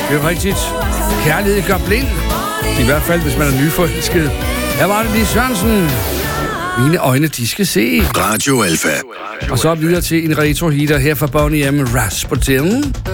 Det er rigtigt. Kærlighed gør blind. I hvert fald, hvis man er nyforelsket. Her var det lige Sørensen. Mine øjne, de skal se. Radio Alpha. Og så videre til en retro-hitter her fra Boney M. Rasputin.